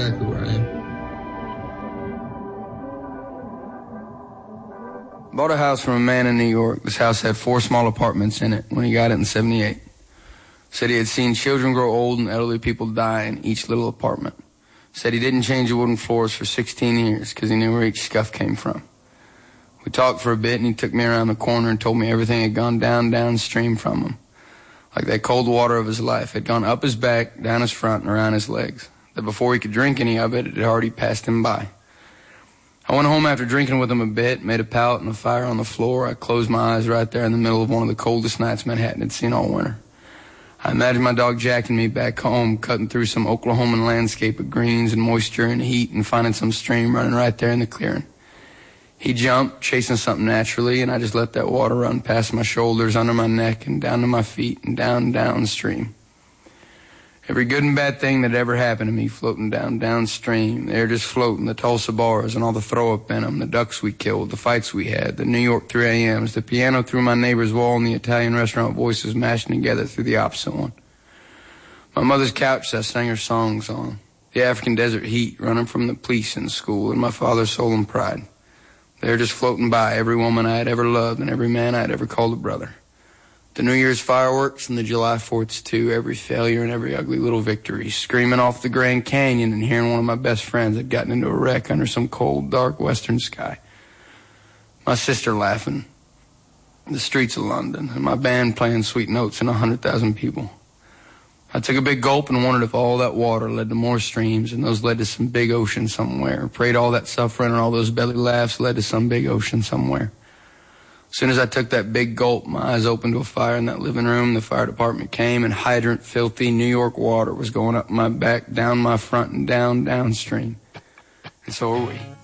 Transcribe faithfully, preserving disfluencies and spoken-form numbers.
exactly where I am. Bought a house from a man in New York. This house had four small apartments in it when he got it in seventy-eight. Said he had seen children grow old and elderly people die in each little apartment. Said he didn't change the wooden floors for sixteen years because he knew where each scuff came from. We talked for a bit and he took me around the corner and told me everything had gone down downstream from him. Like that cold water of his life had gone up his back, down his front, and around his legs. That before he could drink any of it, it had already passed him by. I went home after drinking with him a bit, made a pallet and a fire on the floor. I closed my eyes right there in the middle of one of the coldest nights Manhattan had seen all winter. I imagined my dog Jack and me back home, cutting through some Oklahoman landscape of greens and moisture and heat and finding some stream running right there in the clearing. He jumped, chasing something naturally, and I just let that water run past my shoulders, under my neck, and down to my feet, and down downstream. Every good and bad thing that ever happened to me floating down downstream. They're just floating, the Tulsa bars and all the throw-up in them, the ducks we killed, the fights we had, the New York three A Ms, the piano through my neighbor's wall, and the Italian restaurant voices mashing together through the opposite one. My mother's couch I sang her songs on, the African desert heat running from the police in school, and my father's soul and pride. They're just floating by, every woman I had ever loved and every man I had ever called a brother. The New Year's fireworks and the July fourths too, every failure and every ugly little victory, screaming off the Grand Canyon and hearing one of my best friends had gotten into a wreck under some cold, dark western sky. My sister laughing, the streets of London, and my band playing sweet notes in a hundred thousand people. I took a big gulp and wondered if all that water led to more streams and those led to some big ocean somewhere. Prayed all that suffering and all those belly laughs led to some big ocean somewhere. As soon as I took that big gulp, my eyes opened to a fire in that living room. The fire department came, and hydrant, filthy New York water was going up my back, down my front, and down downstream. And so are we.